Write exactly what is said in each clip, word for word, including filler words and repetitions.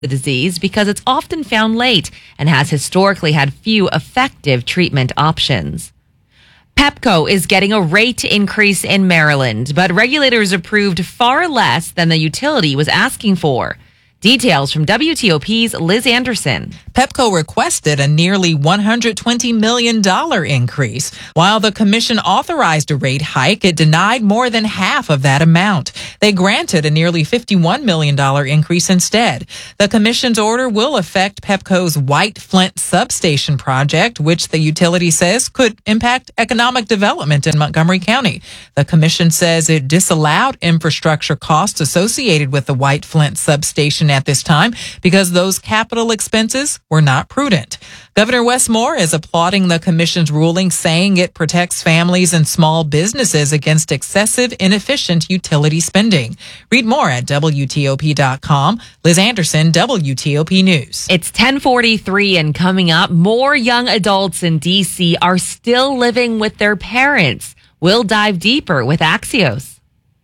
the disease because it's often found late and has historically had few effective treatment options. Pepco is getting a rate increase in Maryland, but regulators approved far less than the utility was asking for. Details from W T O P's Liz Anderson. Pepco requested a nearly one hundred twenty million dollars increase. While the commission authorized a rate hike, it denied more than half of that amount. They granted a nearly fifty-one million dollars increase instead. The commission's order will affect Pepco's White Flint substation project, which the utility says could impact economic development in Montgomery County. The commission says it disallowed infrastructure costs associated with the White Flint substation at this time because those capital expenses were not prudent. Governor Wes Moore is applauding the commission's ruling, saying it protects families and small businesses against excessive, inefficient utility spending. Read more at W T O P dot com. Liz Anderson, W T O P News. It's ten forty-three and coming up, more young adults in D C are still living with their parents. We'll dive deeper with Axios.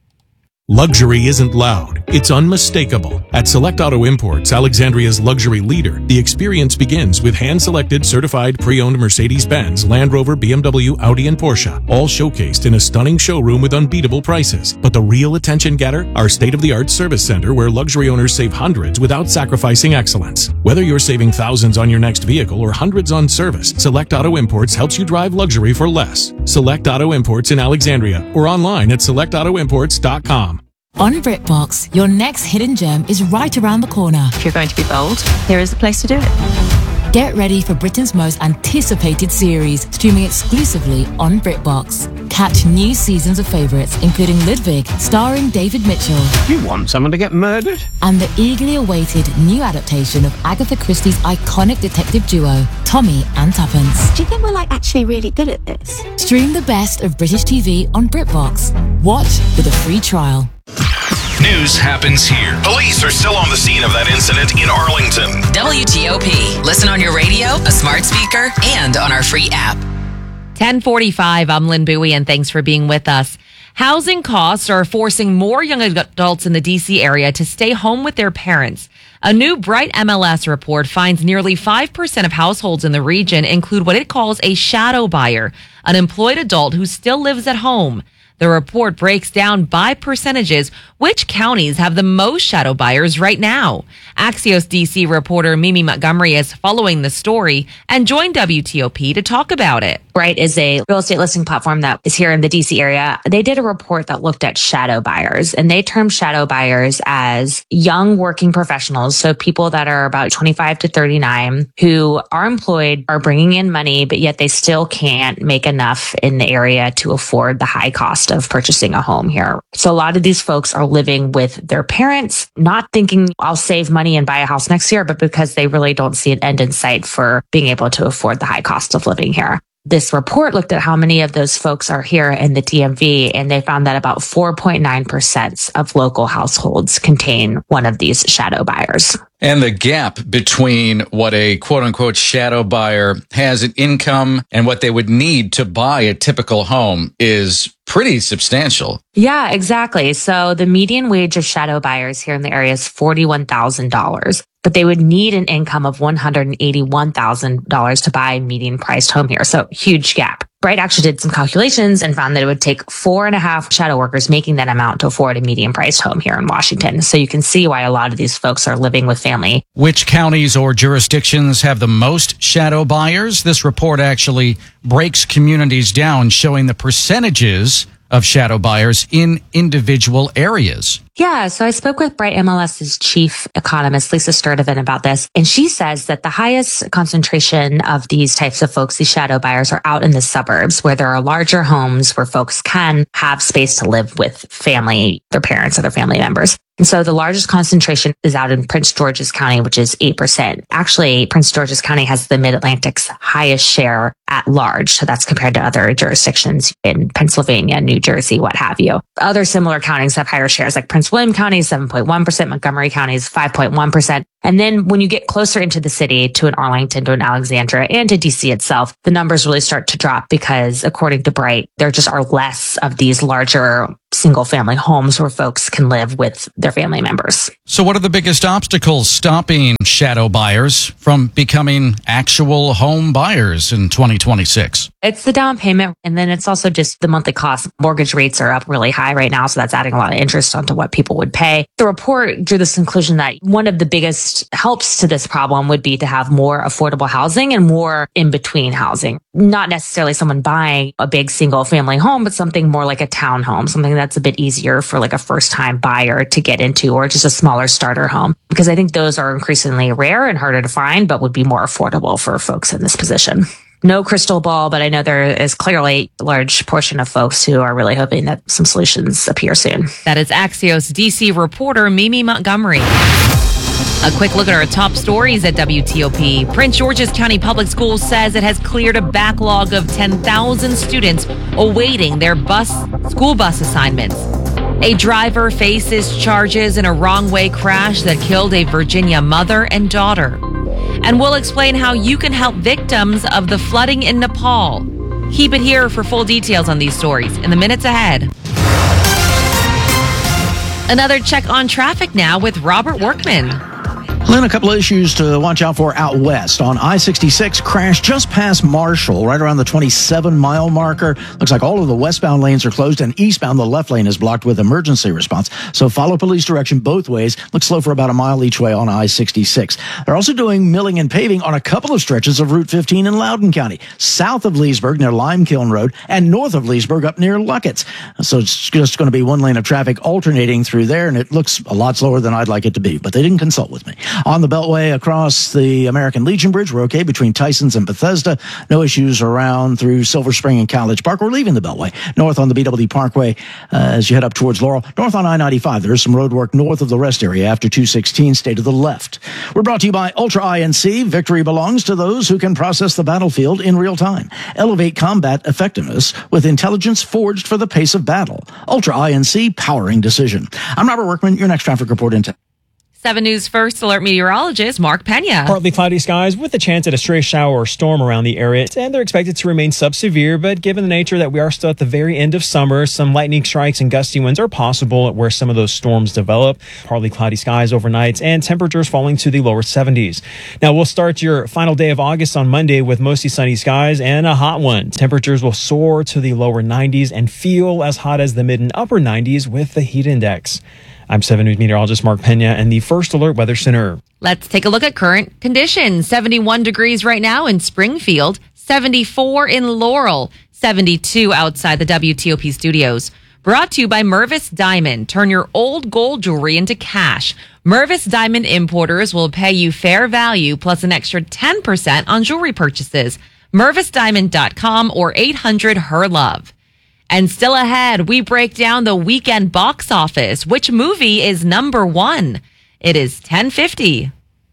Luxury isn't loud, it's unmistakable. At Select Auto Imports, Alexandria's luxury leader, the experience begins with hand-selected, certified, pre-owned Mercedes-Benz, Land Rover, B M W, Audi, and Porsche, all showcased in a stunning showroom with unbeatable prices. But the real attention getter? Our state-of-the-art service center where luxury owners save hundreds without sacrificing excellence. Whether you're saving thousands on your next vehicle or hundreds on service, Select Auto Imports helps you drive luxury for less. Select Auto Imports in Alexandria or online at select auto imports dot com. On BritBox, your next hidden gem is right around the corner. If you're going to be bold, here is the place to do it. Get ready for Britain's most anticipated series, streaming exclusively on BritBox. Catch new seasons of favourites, including Ludwig, starring David Mitchell. You want someone to get murdered? And the eagerly awaited new adaptation of Agatha Christie's iconic detective duo, Tommy and Tuppence. Do you think we're like actually really good at this? Stream the best of British T V on BritBox. Watch with a free trial. News happens here. Police are still on the scene of that incident in Arlington. W T O P. Listen on your radio, a smart speaker, and on our free app. ten forty-five, I'm Lynn Bowie, and thanks for being with us. Housing costs are forcing more young adults in the D C area to stay home with their parents. A new Bright M L S report finds nearly five percent of households in the region include what it calls a shadow buyer, an employed adult who still lives at home. The report breaks down by percentages which counties have the most shadow buyers right now. Axios D C reporter Mimi Montgomery is following the story and joined W T O P to talk about it. Bright is a real estate listing platform that is here in the D C area. They did a report that looked at shadow buyers, and they termed shadow buyers as young working professionals. So people that are about twenty-five to thirty-nine who are employed, are bringing in money, but yet they still can't make enough in the area to afford the high cost of purchasing a home here. So a lot of these folks are living with their parents, not thinking I'll save money and buy a house next year, but because they really don't see an end in sight for being able to afford the high cost of living here. This report looked at how many of those folks are here in the D M V, and they found that about four point nine percent of local households contain one of these shadow buyers. And the gap between what a quote unquote shadow buyer has in income and what they would need to buy a typical home is pretty substantial. Yeah, exactly. So the median wage of shadow buyers here in the area is forty-one thousand dollars. But they would need an income of one hundred eighty-one thousand dollars to buy a median priced home here. So huge gap. Bright actually did some calculations and found that it would take four and a half shadow workers making that amount to afford a median priced home here in Washington. So you can see why a lot of these folks are living with family. Which counties or jurisdictions have the most shadow buyers? This report actually breaks communities down, showing the percentages of shadow buyers in individual areas. Yeah, so I spoke with Bright M L S's chief economist, Lisa Sturdivant, about this, and she says that the highest concentration of these types of folks, these shadow buyers, are out in the suburbs where there are larger homes where folks can have space to live with family, their parents or their family members. And so the largest concentration is out in Prince George's County, which is eight percent. Actually, Prince George's County has the Mid-Atlantic's highest share at large. So that's compared to other jurisdictions in Pennsylvania, New Jersey, what have you. Other similar counties have higher shares, like Prince William County, seven point one percent, Montgomery County is five point one percent. And then when you get closer into the city, to an Arlington, to an Alexandria, and to D C itself, the numbers really start to drop because, according to Bright, there just are less of these larger single family homes where folks can live with their family members. So what are the biggest obstacles stopping shadow buyers from becoming actual home buyers in twenty twenty-six? It's the down payment, and then it's also just the monthly cost. Mortgage rates are up really high right now, so that's adding a lot of interest onto what people would pay. The report drew this conclusion that one of the biggest helps to this problem would be to have more affordable housing and more in-between housing. Not necessarily someone buying a big single family home, but something more like a townhome, something that's a bit easier for like a first-time buyer to get into, or just a smaller starter home. Because I think those are increasingly rare and harder to find, but would be more affordable for folks in this position. No crystal ball, but I know there is clearly a large portion of folks who are really hoping that some solutions appear soon. That is Axios D C reporter Mimi Montgomery. A quick look at our top stories at W T O P. Prince George's County Public Schools says it has cleared a backlog of ten thousand students awaiting their bus school bus assignments. A driver faces charges in a wrong-way crash that killed a Virginia mother and daughter. And we'll explain how you can help victims of the flooding in Nepal. Keep it here for full details on these stories in the minutes ahead. Another check on traffic now with Robert Workman. Then a couple of issues to watch out for out west. On I sixty-six, crash just past Marshall, right around the twenty-seven mile marker. Looks like all of the westbound lanes are closed, and eastbound, the left lane is blocked with emergency response. So follow police direction both ways. Looks slow for about a mile each way on I sixty-six. They're also doing milling and paving on a couple of stretches of Route fifteen in Loudoun County, south of Leesburg near Lime Kiln Road, and north of Leesburg up near Luckett's. So it's just going to be one lane of traffic alternating through there, and it looks a lot slower than I'd like it to be, but they didn't consult with me. On the Beltway across the American Legion Bridge, we're okay between Tysons and Bethesda. No issues around through Silver Spring and College Park. We're leaving the Beltway. North on the B W Parkway uh, as you head up towards Laurel. North on I ninety-five, there is some road work north of the rest area after two sixteen. Stay to the left. We're brought to you by Ultra I N C. Victory belongs to those who can process the battlefield in real time. Elevate combat effectiveness with intelligence forged for the pace of battle. Ultra I N C, powering decision. I'm Robert Workman, your next traffic report in town. seven News First Alert meteorologist Mark Pena. Partly cloudy skies with a chance at a stray shower or storm around the area, and they're expected to remain sub-severe, but given the nature that we are still at the very end of summer, some lightning strikes and gusty winds are possible where some of those storms develop. Partly cloudy skies overnight and temperatures falling to the lower seventies. Now, we'll start your final day of August on Monday with mostly sunny skies and a hot one. Temperatures will soar to the lower nineties and feel as hot as the mid and upper nineties with the heat index. I'm seven News meteorologist Mark Pena and the First Alert Weather Center. Let's take a look at current conditions. seventy-one degrees right now in Springfield, seventy-four in Laurel, seventy-two outside the W T O P studios. Brought to you by Mervis Diamond. Turn your old gold jewelry into cash. Mervis Diamond importers will pay you fair value plus an extra ten percent on jewelry purchases. Mervis Diamond dot com or eight hundred H E R Love. And still ahead, we break down the weekend box office. Which movie is number one? It is ten fifty.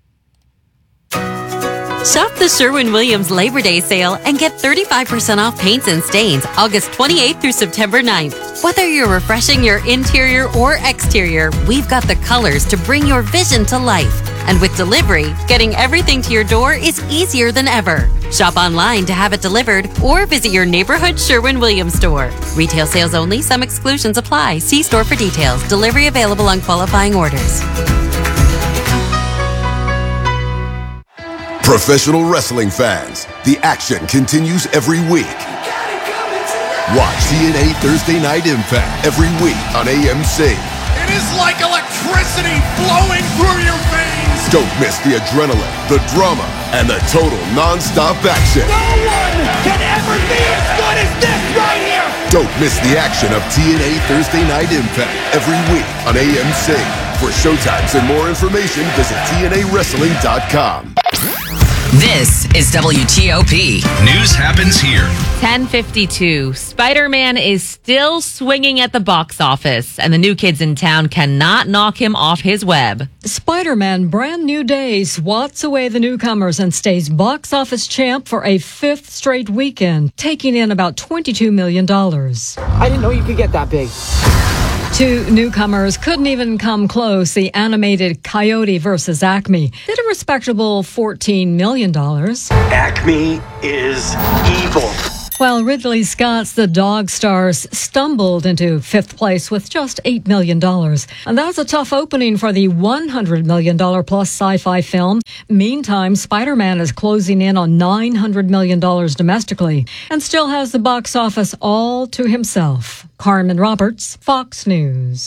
Shop the Sherwin-Williams Labor Day sale and get thirty-five percent off paints and stains August twenty-eighth through September ninth. Whether you're refreshing your interior or exterior, we've got the colors to bring your vision to life. And with delivery, getting everything to your door is easier than ever. Shop online to have it delivered or visit your neighborhood Sherwin-Williams store. Retail sales only. Some exclusions apply. See store for details. Delivery available on qualifying orders. Professional wrestling fans, the action continues every week. Watch T N A Thursday Night Impact every week on A M C. It is like electricity flowing through your veins. Don't miss the adrenaline, the drama, and the total non-stop action. No one can ever be as good as this right here. Don't miss the action of T N A Thursday Night Impact every week on A M C. For showtimes and more information, visit T N A wrestling dot com. This is W T O P. News happens here. ten fifty-two. Spider-Man is still swinging at the box office, and the new kids in town cannot knock him off his web. Spider-Man Brand New Day swats away the newcomers and stays box office champ for a fifth straight weekend, taking in about twenty-two million dollars. I didn't know you could get that big. Two newcomers couldn't even come close. The animated Coyote versus Acme did a respectable fourteen million dollars. Acme is evil. While Ridley Scott's The Dog Stars stumbled into fifth place with just eight million dollars. And that's a tough opening for the one hundred million dollars plus sci-fi film. Meantime, Spider-Man is closing in on nine hundred million dollars domestically and still has the box office all to himself. Carmen Roberts, Fox News.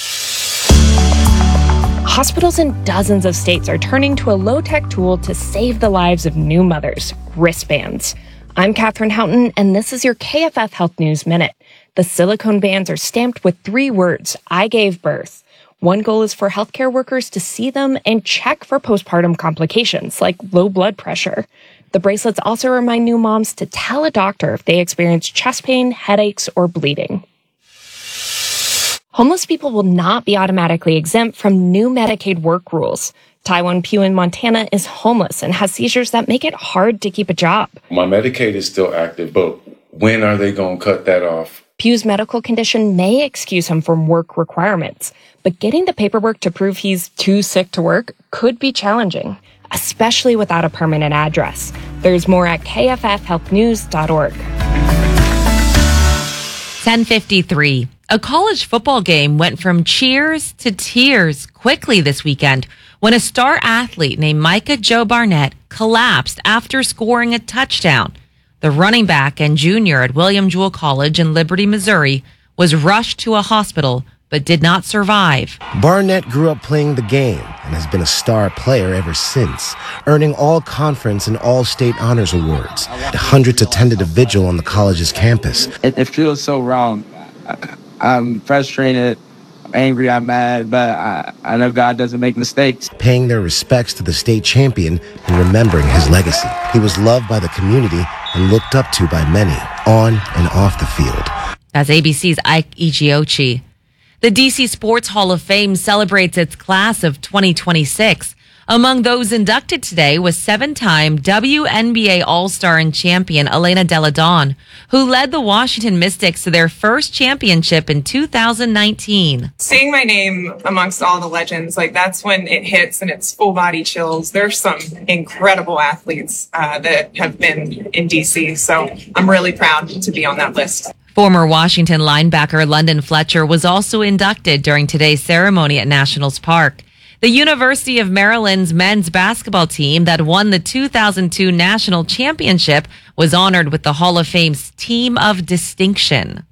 Hospitals in dozens of states are turning to a low-tech tool to save the lives of new mothers, wristbands. I'm Katherine Houghton, and this is your K F F Health News Minute. The silicone bands are stamped with three words, I gave birth. One goal is for healthcare workers to see them and check for postpartum complications like low blood pressure. The bracelets also remind new moms to tell a doctor if they experience chest pain, headaches, or bleeding. Homeless people will not be automatically exempt from new Medicaid work rules. Taiwan Pugh in Montana is homeless and has seizures that make it hard to keep a job. My Medicaid is still active, but when are they going to cut that off? Pugh's medical condition may excuse him from work requirements, but getting the paperwork to prove he's too sick to work could be challenging, especially without a permanent address. There's more at K F F health news dot org. ten fifty-three. A college football game went from cheers to tears quickly this weekend when a star athlete named Micah Joe Barnett collapsed after scoring a touchdown. The running back and junior at William Jewell College in Liberty, Missouri, was rushed to a hospital but did not survive. Barnett grew up playing the game and has been a star player ever since, earning all-conference and all-state honors awards. Hundreds attended a vigil on the college's campus. It, it feels so wrong. I, I'm frustrated, I'm angry, I'm mad, but I, I know God doesn't make mistakes. Paying their respects to the state champion and remembering his legacy. He was loved by the community and looked up to by many, on and off the field. That's A B C's Ike Ichiochi. The D C Sports Hall of Fame celebrates its class of twenty twenty-six. Among those inducted today was seven-time W N B A All-Star and champion Elena Delle Donne, who led the Washington Mystics to their first championship in two thousand nineteen. Seeing my name amongst all the legends, like that's when it hits and it's full body chills. There's some incredible athletes uh, that have been in D C, so I'm really proud to be on that list. Former Washington linebacker London Fletcher was also inducted during today's ceremony at Nationals Park. The University of Maryland's men's basketball team that won the two thousand two national championship was honored with the Hall of Fame's Team of Distinction.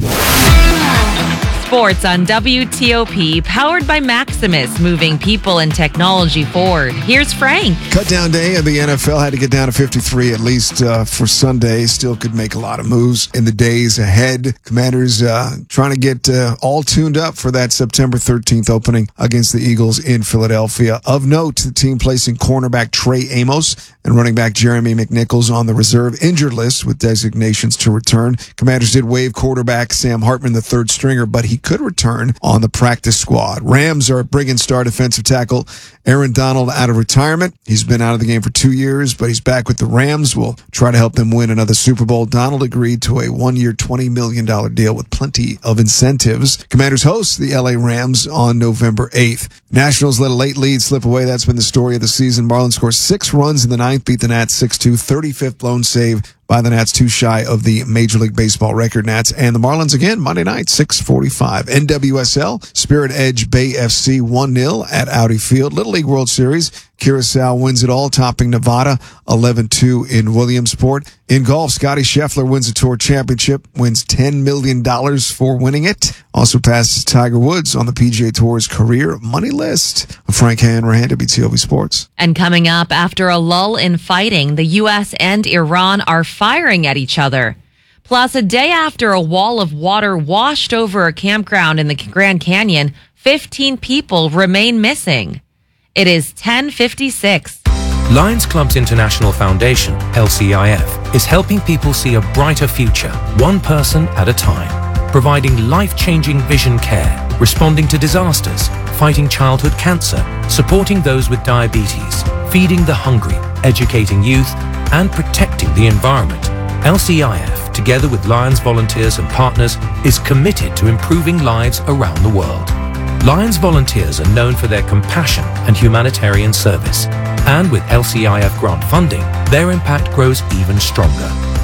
Sports on W T O P, powered by Maximus, moving people and technology forward. Here's Frank. Cut down day of the N F L had to get down to fifty-three, at least uh, for Sunday. Still could make a lot of moves in the days ahead. Commanders uh, trying to get uh, all tuned up for that September thirteenth opening against the Eagles in Philadelphia. Of note, the team placing cornerback Trey Amos and running back Jeremy McNichols on the reserve injured list with designations to return. Commanders did waive quarterback Sam Hartman, the third stringer, but he could return on the practice squad. Rams are bringing star defensive tackle Aaron Donald out of retirement. He's been out of the game for two years, but he's back with the Rams. Will try to help them win another Super Bowl. Donald agreed to a one-year, twenty million dollars deal with plenty of incentives. Commanders host the L A Rams on November eighth. Nationals let a late lead slip away. That's been the story of the season. Marlins scored six runs in the ninth, beat the Nats six two, thirty-fifth blown save by the Nats, too shy of the Major League Baseball record. Nats and the Marlins again Monday night, six forty-five. N W S L, Spirit Edge Bay F C one nil at Audi Field. Little League World Series, Curacao wins it all, topping Nevada eleven two in Williamsport. In golf, Scotty Scheffler wins the Tour Championship, wins ten million dollars for winning it. Also passes Tiger Woods on the P G A Tour's career money list. Frank Hanrahan, W T O P Sports. And coming up, after a lull in fighting, the U S and Iran are firing at each other. Plus, a day after a wall of water washed over a campground in the Grand Canyon, fifteen people remain missing. It is ten fifty-six. Lions Clubs International Foundation, L C I F, is helping people see a brighter future, one person at a time, providing life-changing vision care, responding to disasters, fighting childhood cancer, supporting those with diabetes, feeding the hungry, educating youth, and protecting the environment. L C I F, together with Lions volunteers and partners, is committed to improving lives around the world. Lions volunteers are known for their compassion and humanitarian service. And with L C I F grant funding, their impact grows even stronger.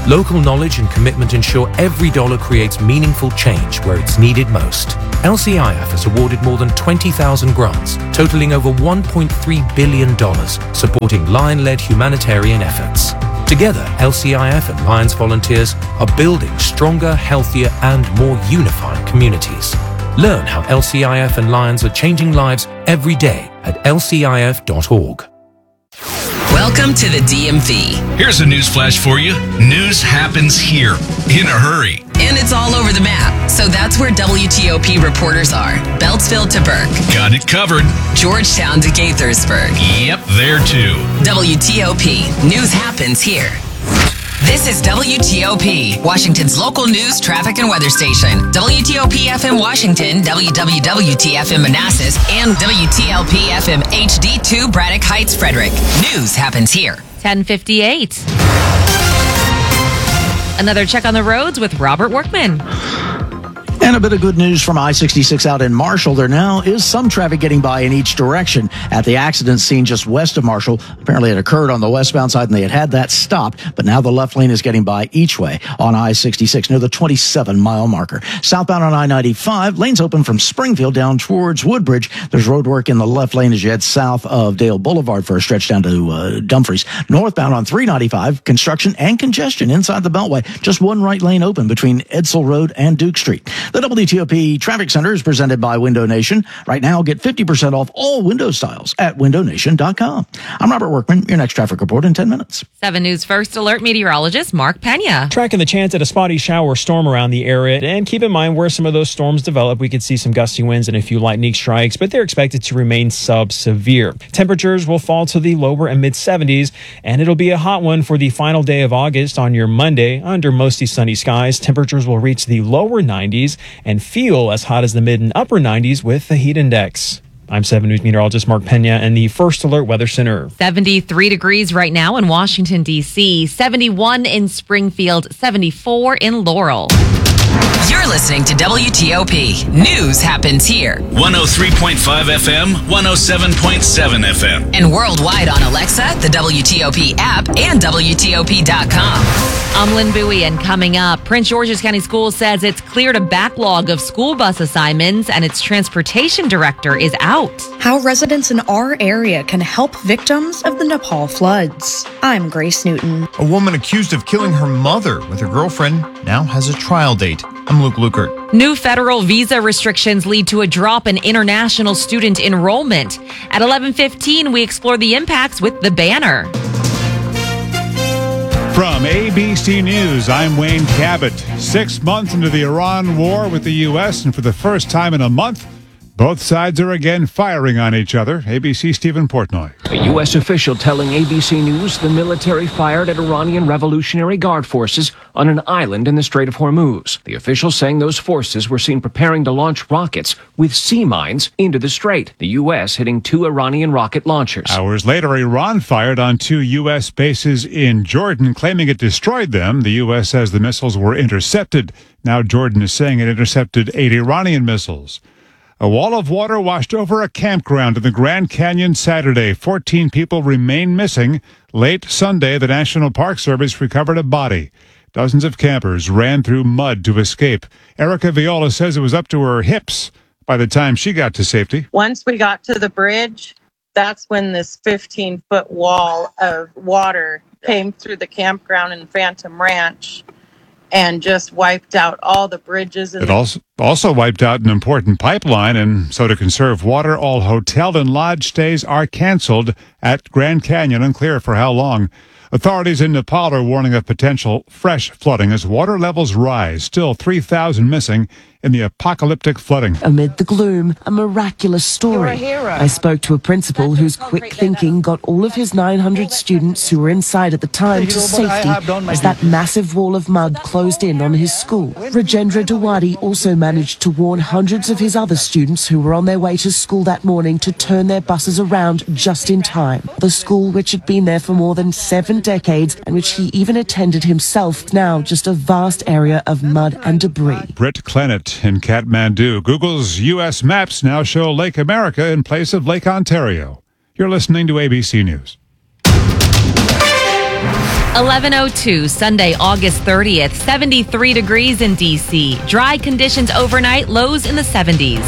Local knowledge and commitment ensure every dollar creates meaningful change where it's needed most. L C I F has awarded more than twenty thousand grants, totaling over one point three billion dollars, supporting Lion-led humanitarian efforts. Together, L C I F and Lions volunteers are building stronger, healthier, and more unified communities. Learn how L C I F and Lions are changing lives every day at L C I F dot org. Welcome to the D M V. Here's a news flash for you. News happens here in a hurry. And it's all over the map. So that's where W T O P reporters are. Beltsville to Burke. Got it covered. Georgetown to Gaithersburg. Yep, there too. W T O P. News happens here. This is W T O P, Washington's local news, traffic, and weather station. W T O P F M Washington, W W W T F M Manassas, and W T L P F M H D two Braddock Heights, Frederick. News happens here. ten fifty-eight. Another check on the roads with Robert Workman. And a bit of good news from I sixty-six out in Marshall. There now is some traffic getting by in each direction at the accident scene just west of Marshall. Apparently it occurred on the westbound side and they had had that stopped, but now the left lane is getting by each way on I sixty-six near the twenty-seven mile marker. Southbound on I ninety-five, lanes open from Springfield down towards Woodbridge. There's road work in the left lane as you head south of Dale Boulevard for a stretch down to uh, Dumfries. Northbound on three ninety-five, construction and congestion inside the Beltway. Just one right lane open between Edsel Road and Duke Street. The W T O P Traffic Center is presented by Window Nation. Right now, get fifty percent off all window styles at window nation dot com. I'm Robert Workman, your next traffic report in ten minutes. seven News First Alert meteorologist Mark Pena. Tracking the chance at a spotty shower or storm around the area. And keep in mind where some of those storms develop, we could see some gusty winds and a few lightning strikes, but they're expected to remain sub-severe. Temperatures will fall to the lower and mid seventies, and it'll be a hot one for the final day of August on your Monday. Under mostly sunny skies, temperatures will reach the lower nineties and feel as hot as the mid and upper nineties with the heat index. I'm seven News meteorologist Mark Pena and the First Alert Weather Center. seventy-three degrees right now in Washington, D C, seventy-one in Springfield, seventy-four in Laurel. You're listening to W T O P. News happens here. one oh three point five F M, one oh seven point seven F M. And worldwide on Alexa, the W T O P app, and W T O P dot com. I'm Lynn Bowie, and coming up, Prince George's County Schools says it's cleared a backlog of school bus assignments and its transportation director is out. How residents in our area can help victims of the Nepal floods. I'm Grace Newton. A woman accused of killing her mother with her girlfriend now has a trial date. I'm Luke Lukert. New federal visa restrictions lead to a drop in international student enrollment. At eleven fifteen, we explore the impacts with The Banner. From A B C News, I'm Wayne Cabot. Six months into the Iran war with the U S, and for the first time in a month, both sides are again firing on each other. A B C Stephen Portnoy. A U S official telling A B C News the military fired at Iranian Revolutionary Guard forces on an island in the Strait of Hormuz. The official saying those forces were seen preparing to launch rockets with sea mines into the strait. The U S hitting two Iranian rocket launchers. Hours later, Iran fired on two U S bases in Jordan, claiming it destroyed them. The U S says the missiles were intercepted. Now Jordan is saying it intercepted eight Iranian missiles. A wall of water washed over a campground in the Grand Canyon Saturday. Fourteen people remain missing. Late Sunday, the National Park Service recovered a body. Dozens of campers ran through mud to escape. Erica Viola says it was up to her hips by the time she got to safety. Once we got to the bridge, that's when this fifteen-foot wall of water came through the campground in Phantom Ranch and just wiped out all the bridges. It also, also wiped out an important pipeline, and so to conserve water, all hotel and lodge stays are canceled at Grand Canyon. Unclear for how long. Authorities in Nepal are warning of potential fresh flooding as water levels rise. Still three thousand missing in the apocalyptic flooding. Amid the gloom, a miraculous story. I spoke to a principal whose quick thinking got all of his nine hundred students who were inside at the time to safety as that massive wall of mud closed in on his school. Rajendra Dawadi also managed to warn hundreds of his other students who were on their way to school that morning to turn their buses around just in time. The school, which had been there for more than seven decades and which he even attended himself, now just a vast area of mud and debris. Britt Clennett in Kathmandu. Google's U S maps now show Lake America in place of Lake Ontario. You're listening to A B C News. eleven oh two, Sunday, August thirtieth, seventy-three degrees in D C. Dry conditions overnight, lows in the seventies.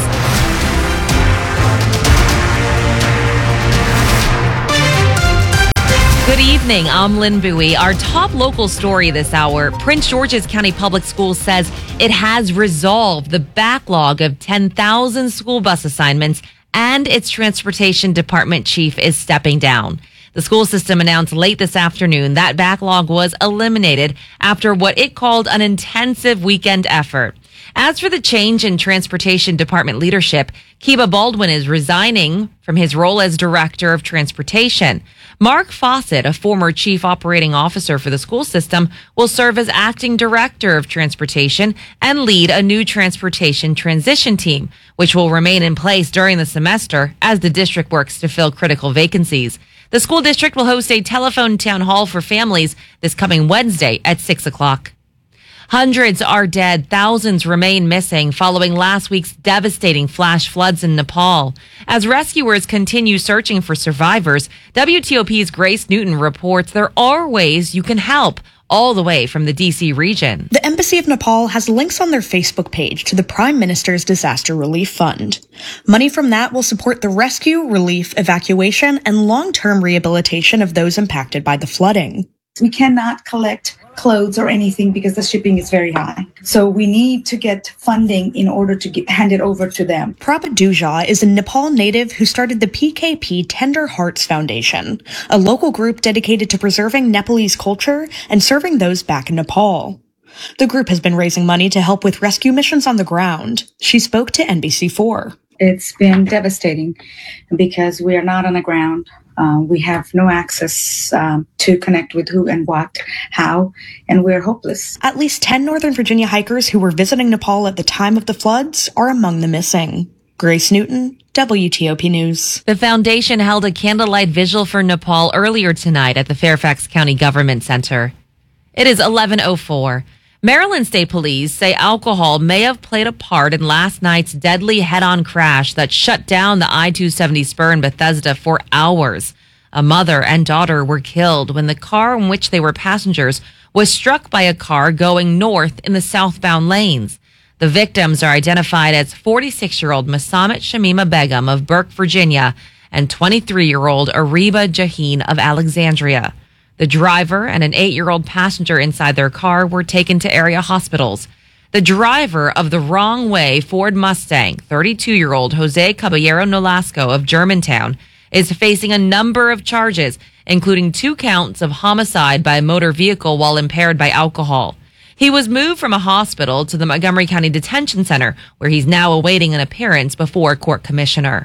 Good evening, I'm Lynn Bowie. Our top local story this hour, Prince George's County Public Schools says it has resolved the backlog of ten thousand school bus assignments, and its transportation department chief is stepping down. The school system announced late this afternoon that backlog was eliminated after what it called an intensive weekend effort. As for the change in transportation department leadership, Kiba Baldwin is resigning from his role as director of transportation. Mark Fawcett, a former chief operating officer for the school system, will serve as acting director of transportation and lead a new transportation transition team, which will remain in place during the semester as the district works to fill critical vacancies. The school district will host a telephone town hall for families this coming Wednesday at six o'clock. Hundreds are dead, thousands remain missing following last week's devastating flash floods in Nepal. As rescuers continue searching for survivors, W T O P's Grace Newton reports there are ways you can help, all the way from the D C region. The Embassy of Nepal has links on their Facebook page to the Prime Minister's Disaster Relief Fund. Money from that will support the rescue, relief, evacuation, and long-term rehabilitation of those impacted by the flooding. We cannot collect clothes or anything because the shipping is very high. So we need to get funding in order to get, hand it over to them. Prabhat Duja is a Nepal native who started the P K P Tender Hearts Foundation, a local group dedicated to preserving Nepalese culture and serving those back in Nepal. The group has been raising money to help with rescue missions on the ground. She spoke to N B C four. It's been devastating because we are not on the ground. Uh, we have no access um, to connect with who and what, how, and we're hopeless. At least ten Northern Virginia hikers who were visiting Nepal at the time of the floods are among the missing. Grace Newton, W T O P News. The foundation held a candlelight vigil for Nepal earlier tonight at the Fairfax County Government Center. It is eleven oh four. Maryland State Police say alcohol may have played a part in last night's deadly head-on crash that shut down the I two seventy spur in Bethesda for hours. A mother and daughter were killed when the car in which they were passengers was struck by a car going north in the southbound lanes. The victims are identified as forty-six-year-old Masamet Shamima Begum of Burke, Virginia, and twenty-three-year-old Ariba Jaheen of Alexandria. The driver and an eight-year-old passenger inside their car were taken to area hospitals. The driver of the wrong way Ford Mustang, thirty-two-year-old Jose Caballero Nolasco of Germantown, is facing a number of charges, including two counts of homicide by motor vehicle while impaired by alcohol. He was moved from a hospital to the Montgomery County Detention Center, where he's now awaiting an appearance before a court commissioner.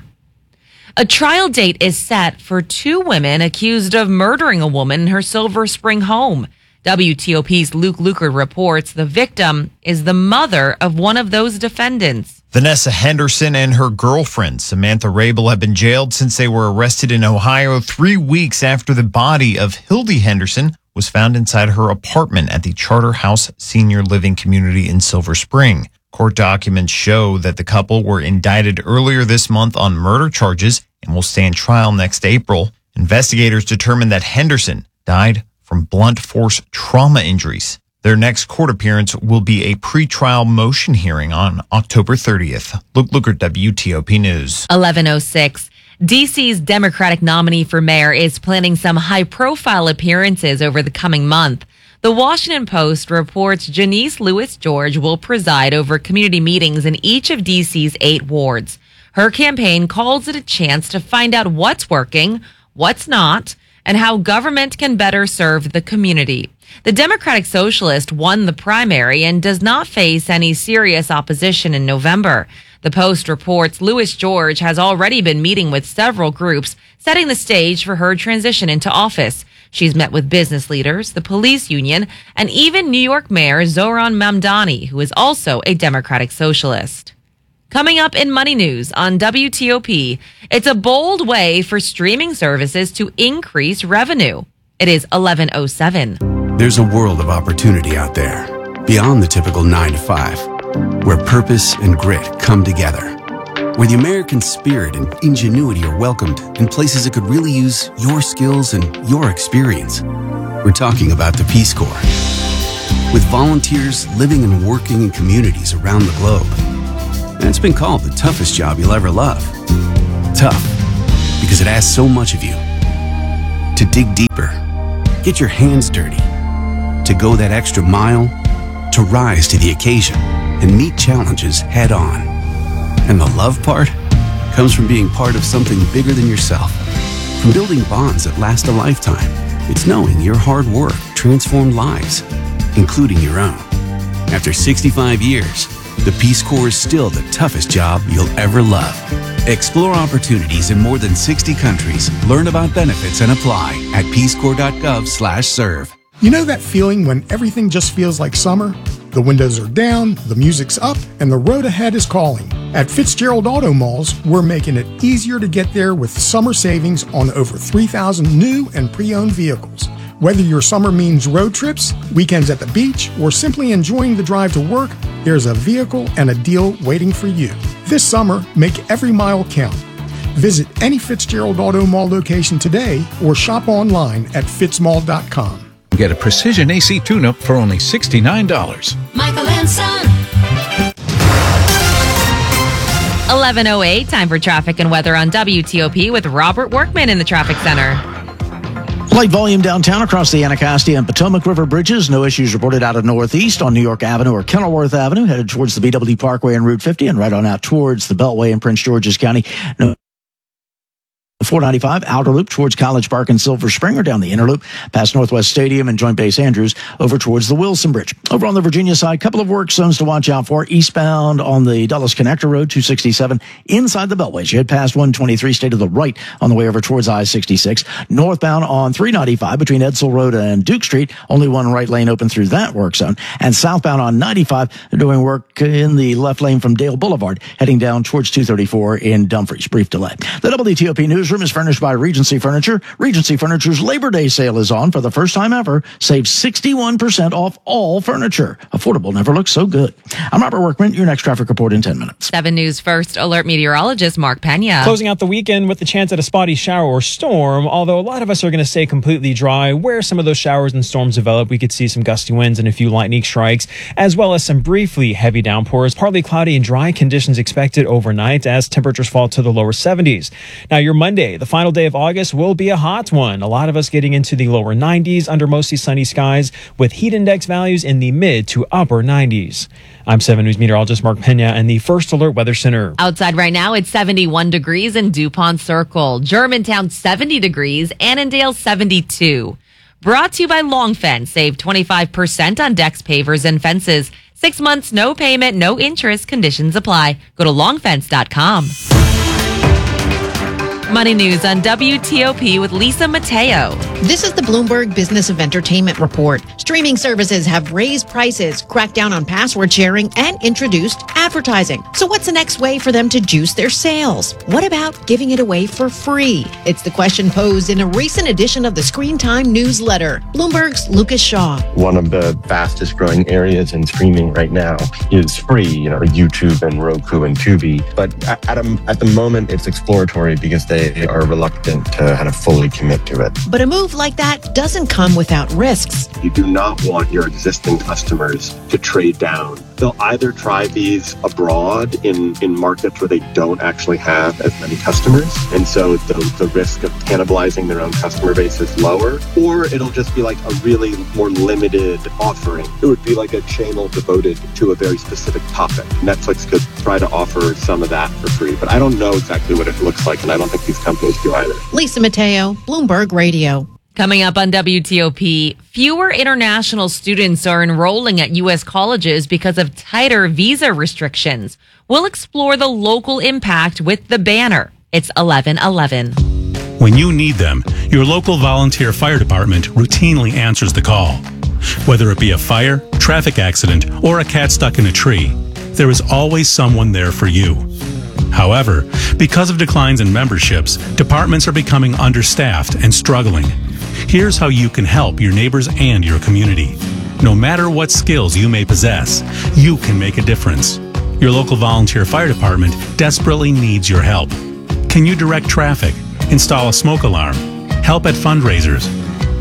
A trial date is set for two women accused of murdering a woman in her Silver Spring home. W T O P's Luke Lukert reports the victim is the mother of one of those defendants. Vanessa Henderson and her girlfriend, Samantha Rabel, have been jailed since they were arrested in Ohio three weeks after the body of Hildy Henderson was found inside her apartment at the Charter House Senior Living Community in Silver Spring. Court documents show that the couple were indicted earlier this month on murder charges and will stand trial next April. Investigators determined that Henderson died from blunt force trauma injuries. Their next court appearance will be a pre-trial motion hearing on October thirtieth. Luke Lukert, W T O P News. eleven oh six. D C's Democratic nominee for mayor is planning some high-profile appearances over the coming month. The Washington Post reports Janice Lewis-George will preside over community meetings in each of D C's eight wards. Her campaign calls it a chance to find out what's working, what's not, and how government can better serve the community. The Democratic Socialist won the primary and does not face any serious opposition in November. The Post reports Lewis-George has already been meeting with several groups, setting the stage for her transition into office. She's met with business leaders, the police union, and even New York Mayor Zohran Mamdani, who is also a Democratic Socialist. Coming up in Money News on W T O P, it's a bold way for streaming services to increase revenue. It is eleven oh seven. There's a world of opportunity out there, beyond the typical nine to five, where purpose and grit come together, where the American spirit and ingenuity are welcomed in places that could really use your skills and your experience. We're talking about the Peace Corps. With volunteers living and working in communities around the globe. And it's been called the toughest job you'll ever love. Tough, because it asks so much of you. To dig deeper, get your hands dirty, to go that extra mile, to rise to the occasion and meet challenges head on. And the love part comes from being part of something bigger than yourself. From building bonds that last a lifetime, it's knowing your hard work transformed lives, including your own. After sixty-five years, the Peace Corps is still the toughest job you'll ever love. Explore opportunities in more than sixty countries. Learn about benefits and apply at peacecorps.gov slash serve. You know that feeling when everything just feels like summer? The windows are down, the music's up, and the road ahead is calling. At Fitzgerald Auto Malls, we're making it easier to get there with summer savings on over three thousand new and pre-owned vehicles. Whether your summer means road trips, weekends at the beach, or simply enjoying the drive to work, there's a vehicle and a deal waiting for you. This summer, make every mile count. Visit any Fitzgerald Auto Mall location today or shop online at fitzmall dot com. Get a precision A C tune-up for only sixty-nine dollars. Michael and Son. eleven oh eight, time for traffic and weather on W T O P with Robert Workman in the traffic center. Light volume downtown across the Anacostia and Potomac River bridges. No issues reported out of Northeast on New York Avenue or Kenilworth Avenue, headed towards the B W Parkway and Route fifty, and right on out towards the Beltway in Prince George's County. No four ninety-five outer loop towards College Park and Silver Spring, or down the inner loop past Northwest Stadium and Joint Base Andrews over towards the Wilson Bridge. Over on the Virginia side, couple of work zones to watch out for. Eastbound on the Dulles Connector Road, two sixty-seven inside the Beltway. You head past one twenty-three, stay to the right on the way over towards I sixty-six. Northbound on three ninety-five between Edsel Road and Duke Street, only one right lane open through that work zone. And southbound on ninety-five, they're doing work in the left lane from Dale Boulevard, heading down towards two thirty-four in Dumfries. Brief delay. The W T O P Newsroom is furnished by Regency Furniture. Regency Furniture's Labor Day sale is on for the first time ever. Save sixty-one percent off all furniture. Affordable never looks so good. I'm Robert Workman. Your next traffic report in ten minutes. seven News First Alert meteorologist Mark Pena. Closing out the weekend with the chance at a spotty shower or storm, although a lot of us are going to stay completely dry. Where some of those showers and storms develop, we could see some gusty winds and a few lightning strikes, as well as some briefly heavy downpours. Partly cloudy and dry conditions expected overnight as temperatures fall to the lower seventies. Now, your Monday, the final day of August, will be a hot one. A lot of us getting into the lower nineties under mostly sunny skies with heat index values in the mid to upper nineties. I'm seven News meteorologist Mark Pena and the First Alert Weather Center. Outside right now, it's seventy-one degrees in DuPont Circle. Germantown, seventy degrees. Annandale, seventy-two. Brought to you by Long Fence. Save twenty-five percent on decks, pavers, and fences. Six months, no payment, no interest. Conditions apply. Go to long fence dot com. Money News on W T O P with Lisa Mateo. This is the Bloomberg Business of Entertainment report. Streaming services have raised prices, cracked down on password sharing, and introduced advertising. So what's the next way for them to juice their sales? What about giving it away for free? It's the question posed in a recent edition of the Screen Time newsletter. Bloomberg's Lucas Shaw. One of the fastest growing areas in streaming right now is free, you know, YouTube and Roku and Tubi. But at, a, at the moment, it's exploratory because they They are reluctant to kind of fully commit to it. But a move like that doesn't come without risks. You do not want your existing customers to trade down. They'll either try these abroad in, in markets where they don't actually have as many customers, and so the, the risk of cannibalizing their own customer base is lower, or it'll just be like a really more limited offering. It would be like a channel devoted to a very specific topic. Netflix could try to offer some of that for free, but I don't know exactly what it looks like, and I don't think these companies do either. Lisa Mateo, Bloomberg Radio. Coming up on W T O P, fewer international students are enrolling at U S colleges because of tighter visa restrictions. We'll explore the local impact with the banner. It's eleven eleven. When you need them, your local volunteer fire department routinely answers the call. Whether it be a fire, traffic accident, or a cat stuck in a tree, there is always someone there for you. However, because of declines in memberships, departments are becoming understaffed and struggling. Here's how you can help your neighbors and your community. No matter what skills you may possess, you can make a difference. Your local volunteer fire department desperately needs your help. Can you direct traffic, install a smoke alarm, help at fundraisers?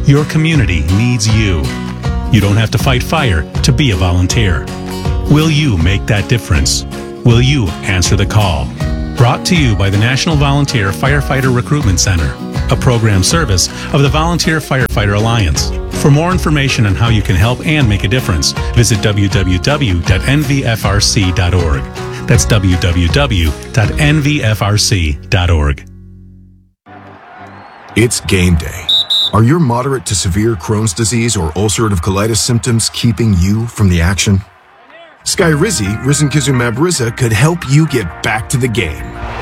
Your community needs you. You don't have to fight fire to be a volunteer. Will you make that difference? Will you answer the call? Brought to you by the National Volunteer Firefighter Recruitment Center, a program service of the Volunteer Firefighter Alliance. For more information on how you can help and make a difference, visit w w w dot n v f r c dot org. That's w w w dot n v f r c dot org. It's game day. Are your moderate to severe Crohn's disease or ulcerative colitis symptoms keeping you from the action? Skyrizi, risankizumab Riza, could help you get back to the game.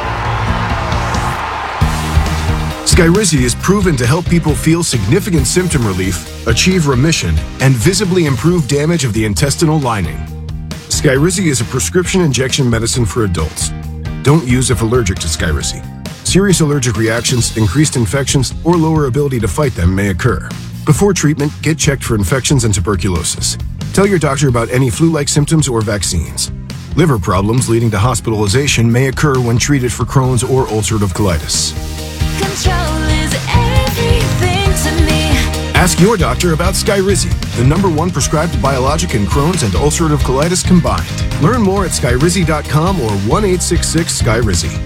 Skyrizi is proven to help people feel significant symptom relief, achieve remission, and visibly improve damage of the intestinal lining. Skyrizi is a prescription injection medicine for adults. Don't use if allergic to Skyrizi. Serious allergic reactions, increased infections, or lower ability to fight them may occur. Before treatment, get checked for infections and tuberculosis. Tell your doctor about any flu-like symptoms or vaccines. Liver problems leading to hospitalization may occur when treated for Crohn's or ulcerative colitis. Control is everything to me. Ask your doctor about Skyrizi, the number one prescribed biologic in Crohn's and ulcerative colitis combined. Learn more at skyrizi dot com or one eight six six Skyrizi.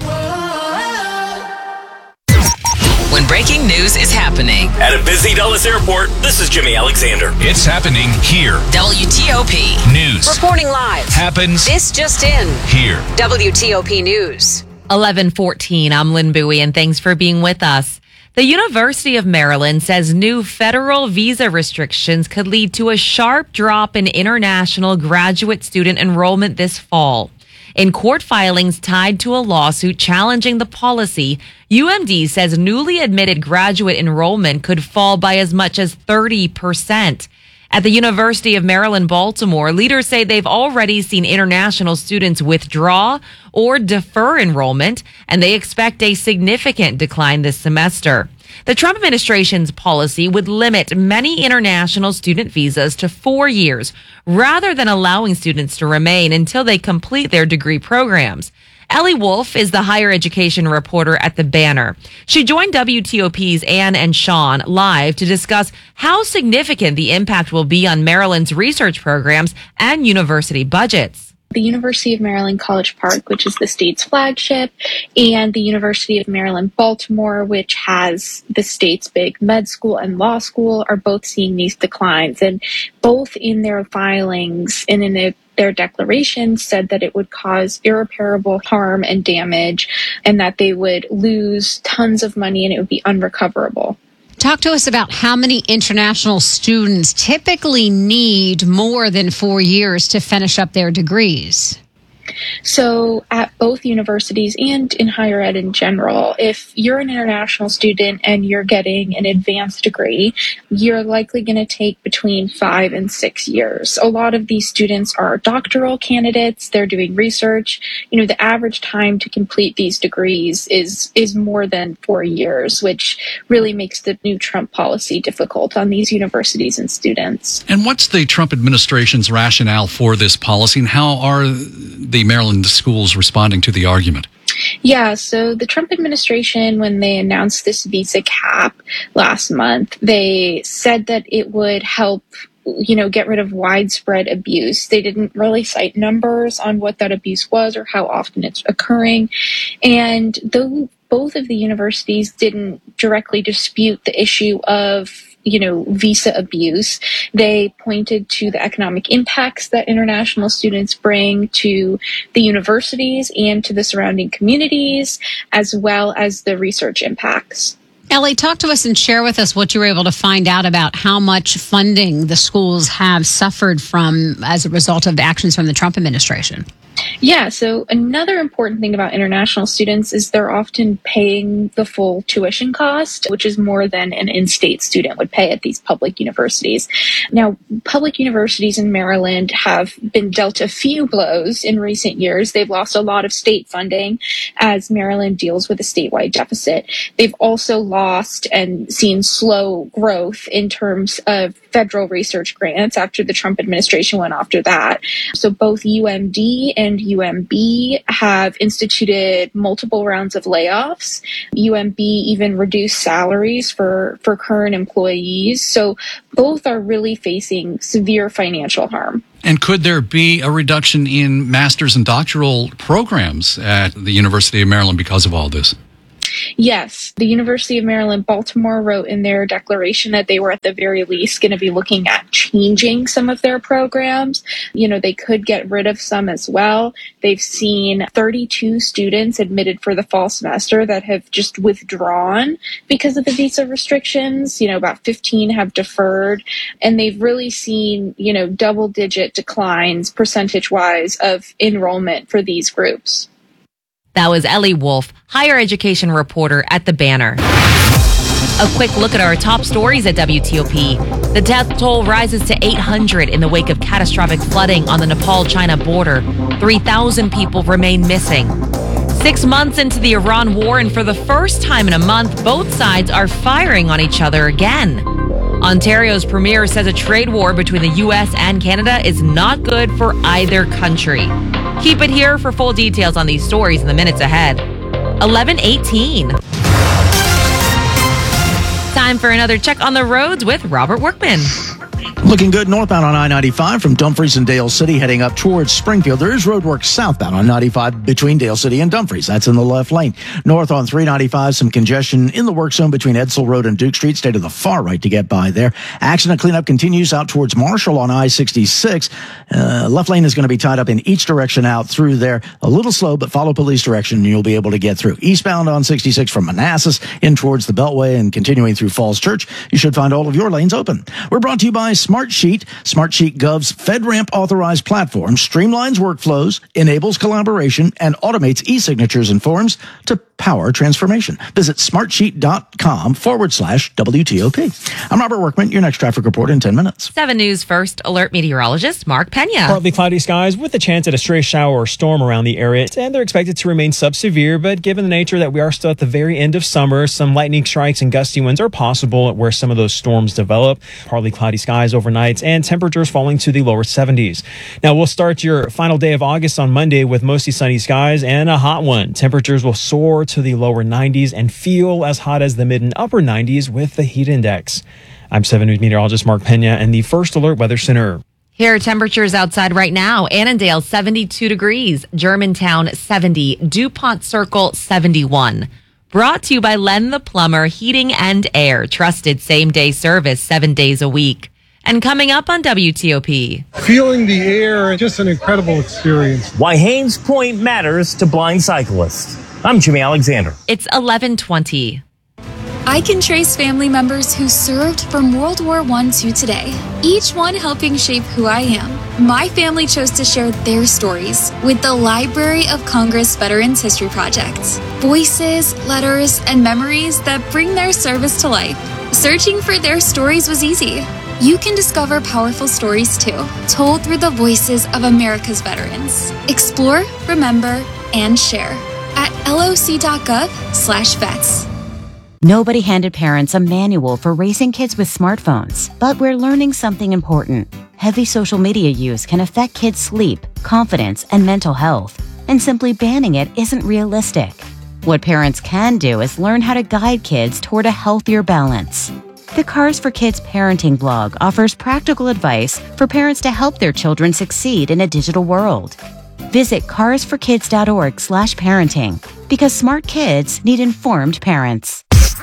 When breaking news is happening At a busy Dulles airport, this is Jimmy Alexander. It's happening here. W T O P News Reporting live. happens This just in. here. W T O P News. eleven fourteen, I'm Lynn Bowie, and thanks for being with us. The University of Maryland says new federal visa restrictions could lead to a sharp drop in international graduate student enrollment this fall. In court filings tied to a lawsuit challenging the policy, U M D says newly admitted graduate enrollment could fall by as much as thirty percent. At the University of Maryland, Baltimore, leaders say they've already seen international students withdraw or defer enrollment, and they expect a significant decline this semester. The Trump administration's policy would limit many international student visas to four years rather than allowing students to remain until they complete their degree programs. Ellie Wolf is the higher education reporter at The Banner. She joined W T O P's Ann and Sean live to discuss how significant the impact will be on Maryland's research programs and university budgets. The University of Maryland College Park, which is the state's flagship, and the University of Maryland Baltimore, which has the state's big med school and law school, are both seeing these declines. And both in their filings and in their Their declarations said that it would cause irreparable harm and damage, and that they would lose tons of money and it would be unrecoverable. Talk to us about how many international students typically need more than four years to finish up their degrees. So at both universities and in higher ed in general, if you're an international student and you're getting an advanced degree, you're likely going to take between five and six years. A lot of these students are doctoral candidates. They're doing research. You know, the average time to complete these degrees is, is more than four years, which really makes the new Trump policy difficult on these universities and students. And what's the Trump administration's rationale for this policy, and how are the Maryland schools responding to the argument? Yeah, so the Trump administration, when they announced this visa cap last month, they said that it would help, you know, get rid of widespread abuse. They didn't really cite numbers on what that abuse was or how often it's occurring. And though both of the universities didn't directly dispute the issue of you know, visa abuse, they pointed to the economic impacts that international students bring to the universities and to the surrounding communities, as well as the research impacts. Ellie, talk to us and share with us what you were able to find out about how much funding the schools have suffered from as a result of the actions from the Trump administration. Yeah, so another important thing about international students is they're often paying the full tuition cost, which is more than an in-state student would pay at these public universities. Now, public universities in Maryland have been dealt a few blows in recent years. They've lost a lot of state funding as Maryland deals with a statewide deficit. They've also lost and seen slow growth in terms of federal research grants after the Trump administration went after that. So both U M D and and U M B have instituted multiple rounds of layoffs. U M B even reduced salaries for, for current employees. So both are really facing severe financial harm. And could there be a reduction in master's and doctoral programs at the University of Maryland because of all this? Yes, the University of Maryland, Baltimore wrote in their declaration that they were at the very least going to be looking at changing some of their programs. You know, they could get rid of some as well. They've seen thirty-two students admitted for the fall semester that have just withdrawn because of the visa restrictions. You know, about fifteen have deferred, and they've really seen, you know, double digit declines percentage wise of enrollment for these groups. That was Ellie Wolf, higher education reporter at The Banner. A quick look at our top stories at W T O P. The death toll rises to eight hundred in the wake of catastrophic flooding on the Nepal-China border. three thousand people remain missing. Six months into the Iran war, and for the first time in a month, both sides are firing on each other again. Ontario's premier says a trade war between the U S and Canada is not good for either country. Keep it here for full details on these stories in the minutes ahead. eleven eighteen. Time for another check on the roads with Robert Workman. Looking good northbound on I ninety-five from Dumfries and Dale City heading up towards Springfield. There is roadwork southbound on ninety-five between Dale City and Dumfries. That's in the left lane. North on three ninety-five, some congestion in the work zone between Edsel Road and Duke Street. Stay to the far right to get by there. Accident cleanup continues out towards Marshall on I sixty-six. Uh, left lane is going to be tied up in each direction out through there. A little slow, but follow police direction and you'll be able to get through. Eastbound on sixty-six from Manassas in towards the Beltway and continuing through Falls Church. You should find all of your lanes open. We're brought to you by Smartsheet. Smartsheet Gov's FedRAMP authorized platform streamlines workflows, enables collaboration, and automates e-signatures and forms to power transformation. Visit smartsheet.com forward slash WTOP. I'm Robert Workman, your next traffic report in ten minutes. seven News First Alert meteorologist Mark Pena. Partly cloudy skies with a chance at a stray shower or storm around the area, and they're expected to remain sub-severe, but given the nature that we are still at the very end of summer, some lightning strikes and gusty winds are possible where some of those storms develop. Partly cloudy skies overnight and temperatures falling to the lower seventies. Now we'll start your final day of August on Monday with mostly sunny skies and a hot one. Temperatures will soar to the lower nineties and feel as hot as the mid and upper nineties with the heat index. I'm seven News meteorologist Mark Pena and the First Alert Weather Center. Here are temperatures outside right now. Annandale, seventy-two degrees. Germantown, seventy. DuPont Circle, seventy-one. Brought to you by Len the Plumber Heating and Air. Trusted same-day service seven days a week. And coming up on W T O P. Feeling the air, just an incredible experience. Why Haynes Point matters to blind cyclists. I'm Jimmy Alexander. It's eleven twenty. I can trace family members who served from World War One to today, each one helping shape who I am. My family chose to share their stories with the Library of Congress Veterans History Project. Voices, letters, and memories that bring their service to life. Searching for their stories was easy. You can discover powerful stories too, told through the voices of America's veterans. Explore, remember, and share at loc.gov slash vets. Nobody handed parents a manual for raising kids with smartphones, but we're learning something important. Heavy social media use can affect kids' sleep, confidence, and mental health, and simply banning it isn't realistic. What parents can do is learn how to guide kids toward a healthier balance. The Cars for Kids parenting blog offers practical advice for parents to help their children succeed in a digital world. Visit carsforkids.org slash parenting because smart kids need informed parents.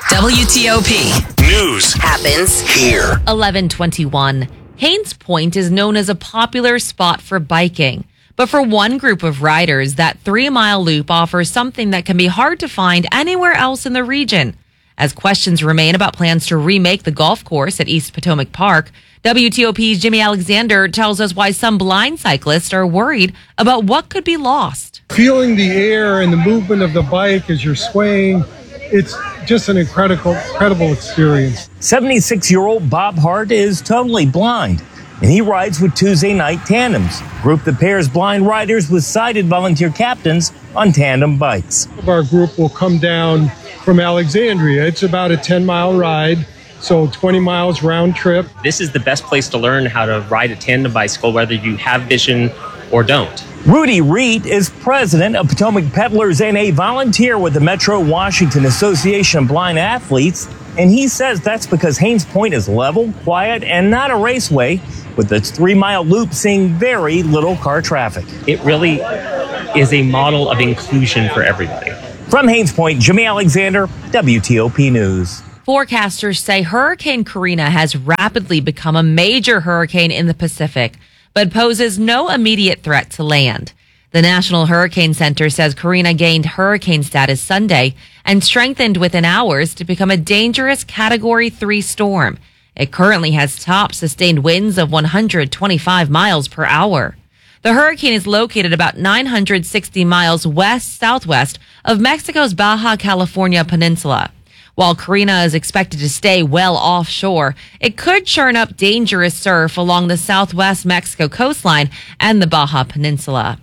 W T O P News happens here. eleven twenty-one. Haynes Point is known as a popular spot for biking. But for one group of riders, that three-mile loop offers something that can be hard to find anywhere else in the region. As questions remain about plans to remake the golf course at East Potomac Park, W T O P's Jimmy Alexander tells us why some blind cyclists are worried about what could be lost. Feeling the air and the movement of the bike as you're swaying, it's just an incredible, incredible experience. seventy-six-year-old Bob Hart is totally blind, and he rides with Tuesday Night Tandems, a group that pairs blind riders with sighted volunteer captains on tandem bikes. Our group will come down from Alexandria. It's about a ten-mile ride, so twenty miles round trip. This is the best place to learn how to ride a tandem bicycle, whether you have vision or don't. Rudy Reed is president of Potomac Peddlers and a volunteer with the Metro Washington Association of Blind Athletes. And he says that's because Haynes Point is level, quiet, and not a raceway, with its three-mile loop seeing very little car traffic. It really is a model of inclusion for everybody. From Haynes Point, Jimmy Alexander, W T O P News. Forecasters say Hurricane Karina has rapidly become a major hurricane in the Pacific, but poses no immediate threat to land. The National Hurricane Center says Karina gained hurricane status Sunday and strengthened within hours to become a dangerous Category three storm. It currently has top sustained winds of one hundred twenty-five miles per hour. The hurricane is located about nine hundred sixty miles west-southwest of Mexico's Baja California Peninsula. While Karina is expected to stay well offshore, it could churn up dangerous surf along the southwest Mexico coastline and the Baja Peninsula.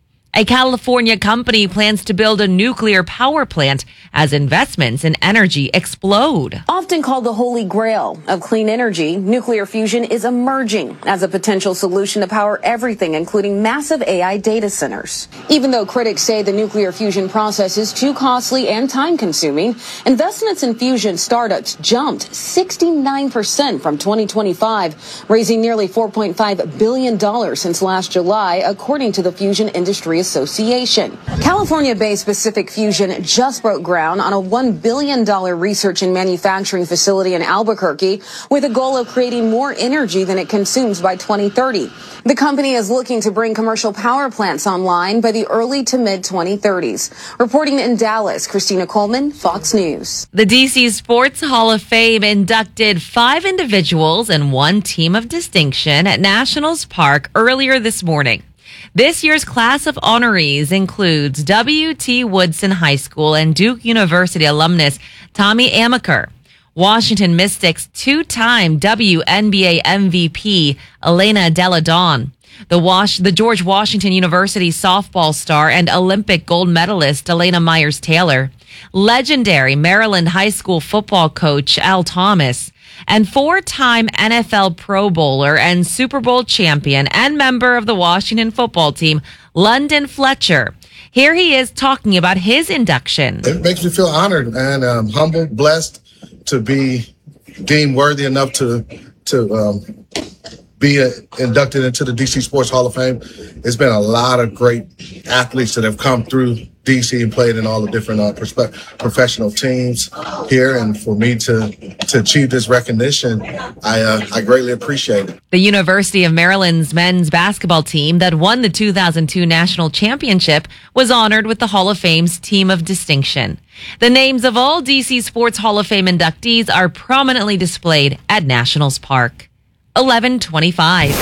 A California company plans to build a nuclear power plant as investments in energy explode. Often called the holy grail of clean energy, nuclear fusion is emerging as a potential solution to power everything, including massive A I data centers. Even though critics say the nuclear fusion process is too costly and time-consuming, investments in fusion startups jumped sixty-nine percent from twenty twenty-five, raising nearly four point five billion dollars since last July, according to the Fusion Industry Association. California-based Pacific Fusion just broke ground on a one billion dollars research and manufacturing facility in Albuquerque with a goal of creating more energy than it consumes by twenty thirty. The company is looking to bring commercial power plants online by the early to mid twenty thirties. Reporting in Dallas, Christina Coleman, Fox News. The D C Sports Hall of Fame inducted five individuals and one team of distinction at Nationals Park earlier this morning. This year's class of honorees includes W T Woodson High School and Duke University alumnus Tommy Amaker, Washington Mystics two-time W N B A M V P Elena Delle Donne, the, Wash- the George Washington University softball star and Olympic gold medalist Elena Myers-Taylor, legendary Maryland High School football coach Al Thomas, and four-time N F L Pro Bowler and Super Bowl champion and member of the Washington football team, London Fletcher. Here he is talking about his induction. It makes me feel honored and um, humbled, blessed to be deemed worthy enough to to um, be uh, inducted into the D C Sports Hall of Fame. It's been a lot of great athletes that have come through D C and played in all the different uh, perspe- professional teams here, and for me to to achieve this recognition, I uh, I greatly appreciate it. The University of Maryland's men's basketball team that won the two thousand two national championship was honored with the Hall of Fame's Team of Distinction. The names of all D C Sports Hall of Fame inductees are prominently displayed at Nationals Park. eleven twenty-five.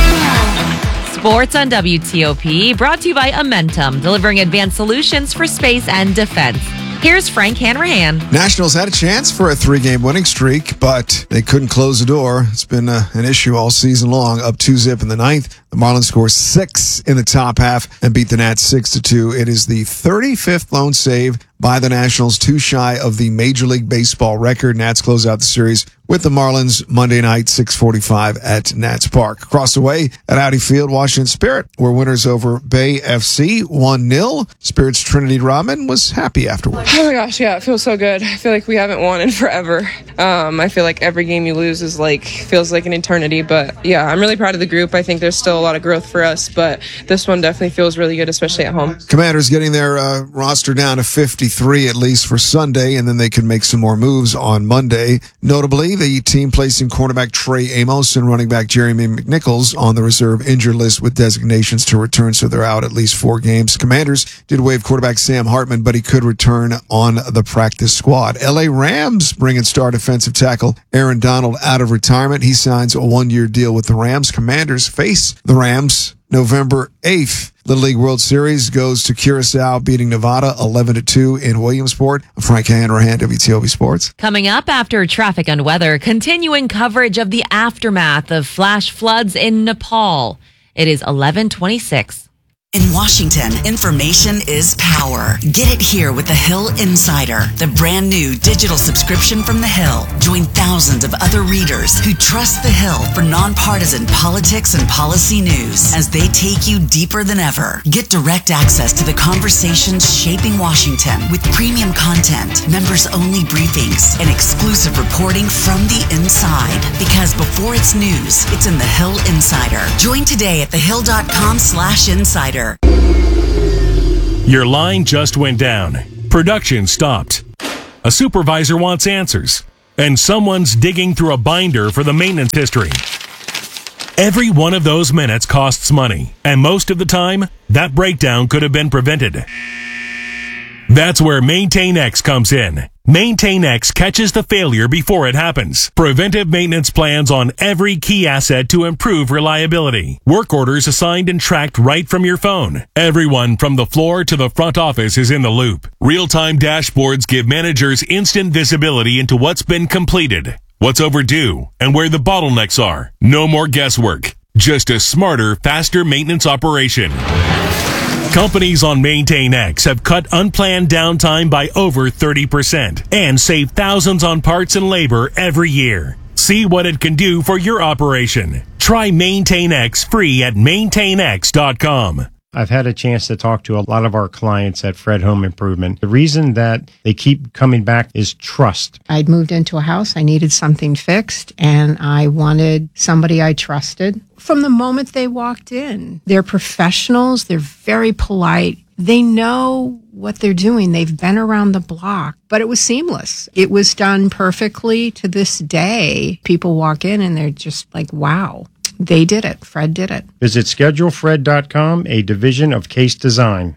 Sports on W T O P, brought to you by Amentum, delivering advanced solutions for space and defense. Here's Frank Hanrahan. Nationals had a chance for a three-game winning streak, but they couldn't close the door. It's been uh, an issue all season long. Up two zip in the ninth. The Marlins score six in the top half and beat the Nats six to two. It is the thirty-fifth lone save by the Nationals, too shy of the Major League Baseball record. Nats close out the series with the Marlins Monday night, six forty-five at Nats Park. Across the way at Audi Field, Washington Spirit were winners over Bay F C, one nil. Spirit's Trinity Rodman was happy afterwards. Oh my gosh, yeah, it feels so good. I feel like we haven't won in forever. Um, I feel like every game you lose is like, feels like an eternity, but yeah, I'm really proud of the group. I think there's still a lot of growth for us, but this one definitely feels really good, especially at home. Commanders getting their uh, roster down to fifty-three at least for Sunday, and then they can make some more moves on Monday. Notably, the team placing cornerback Trey Amos and running back Jeremy McNichols on the reserve injured list with designations to return, so they're out at least four games. Commanders did waive quarterback Sam Hartman, but he could return on the practice squad. L A Rams bringing star defensive tackle Aaron Donald out of retirement. He signs a one-year deal with the Rams. Commanders face the Rams November eighth. Little League World Series goes to Curacao, beating Nevada eleven to two in Williamsport. I'm Frank Hanrahan, W T O P Sports. Coming up after traffic and weather, continuing coverage of the aftermath of flash floods in Nepal. It is eleven twenty-six. In Washington, information is power. Get it here with the Hill Insider, the brand new digital subscription from the Hill. Join thousands of other readers who trust the Hill for nonpartisan politics and policy news as they take you deeper than ever. Get direct access to the conversations shaping Washington with premium content, members-only briefings, and exclusive reporting from the inside. Because before it's news, it's in the Hill Insider. Join today at thehill.com slash insider. Your line just went down. Production stopped. A supervisor wants answers, and someone's digging through a binder for the maintenance history. Every one of those minutes costs money, and most of the time, that breakdown could have been prevented. That's where MaintainX comes in. MaintainX catches the failure before it happens. Preventive maintenance plans on every key asset to improve reliability. Work orders assigned and tracked right from your phone. Everyone from the floor to the front office is in the loop. Real-time dashboards give managers instant visibility into what's been completed, what's overdue, and where the bottlenecks are. No more guesswork. Just a smarter, faster maintenance operation. Companies on MaintainX have cut unplanned downtime by over thirty percent and save thousands on parts and labor every year. See what it can do for your operation. Try MaintainX free at maintain x dot com. I've had a chance to talk to a lot of our clients at Fred Home Improvement. The reason that they keep coming back is trust. I'd moved into a house. I needed something fixed, and I wanted somebody I trusted. From the moment they walked in, they're professionals. They're very polite. They know what they're doing. They've been around the block, but it was seamless. It was done perfectly to this day. People walk in and they're just like, wow. They did it. Fred did it. Visit schedule fred dot com, a division of Case Design.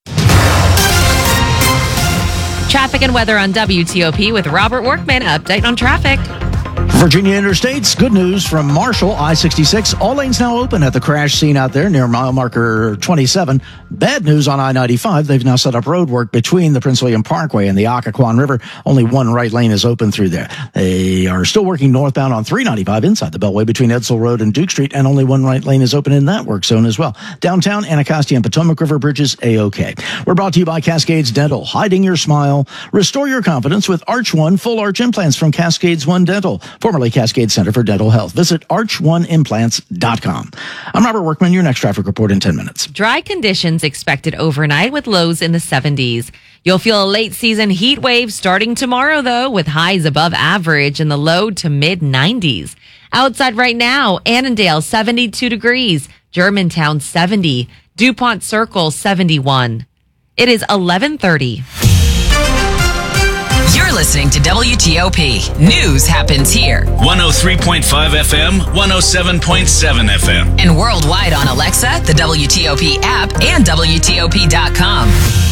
Traffic and weather on W T O P with Robert Workman. Update on traffic. Virginia Interstates, good news from Marshall, I sixty-six. All lanes now open at the crash scene out there near mile marker twenty-seven. Bad news on I ninety-five. They've now set up road work between the Prince William Parkway and the Occoquan River. Only one right lane is open through there. They are still working northbound on three ninety-five inside the Beltway between Edsel Road and Duke Street, and only one right lane is open in that work zone as well. Downtown, Anacostia and Potomac River bridges, A-OK. We're brought to you by Cascades Dental. Hiding your smile. Restore your confidence with Arch One full arch implants from Cascades One Dental, formerly Cascade Center for Dental Health. Visit arch one implants dot com. I'm Robert Workman. Your next traffic report in ten minutes. Dry conditions expected overnight with lows in the seventies. You'll feel a late season heat wave starting tomorrow, though, with highs above average in the low to mid nineties. Outside right now, Annandale seventy-two degrees, Germantown seventy, DuPont Circle seventy-one. It is eleven thirty. You're listening to W T O P. News happens here. one oh three point five F M, one oh seven point seven F M. And worldwide on Alexa, the W T O P app, and W T O P dot com.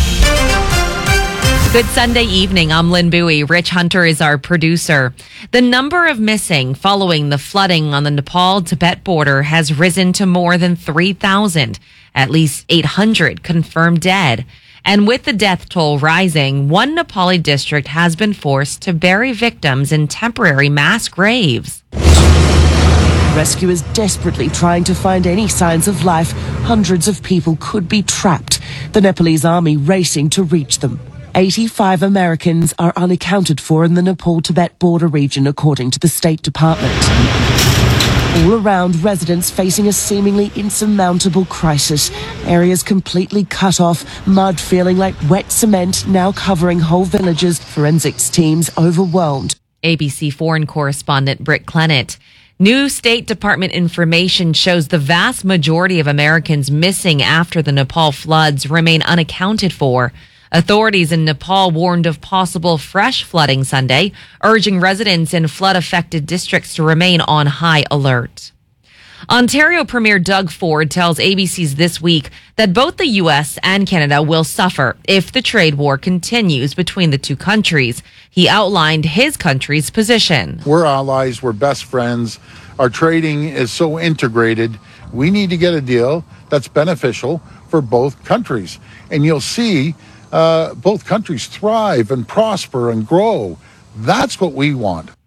Good Sunday evening. I'm Lynn Bowie. Rich Hunter is our producer. The number of missing following the flooding on the Nepal-Tibet border has risen to more than three thousand. At least eight hundred confirmed dead. And with the death toll rising, one Nepali district has been forced to bury victims in temporary mass graves. Rescuers desperately trying to find any signs of life. Hundreds of people could be trapped. The Nepalese army racing to reach them. eighty-five Americans are unaccounted for in the Nepal-Tibet border region, according to the State Department. All around, residents facing a seemingly insurmountable crisis. Areas completely cut off, mud feeling like wet cement now covering whole villages. Forensics teams overwhelmed. A B C foreign correspondent Britt Clennett. New State Department information shows the vast majority of Americans missing after the Nepal floods remain unaccounted for. Authorities in Nepal warned of possible fresh flooding Sunday, urging residents in flood-affected districts to remain on high alert. Ontario Premier Doug Ford tells A B C's This Week that both the U S and Canada will suffer if the trade war continues between the two countries. He outlined his country's position. We're allies, we're best friends. Our trading is so integrated. We need to get a deal that's beneficial for both countries. And you'll see Uh, both countries thrive and prosper and grow. That's what we want.